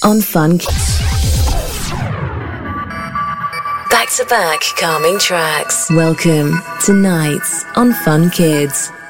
on Fun. Back to back calming tracks. Welcome to Nights on Fun Kids.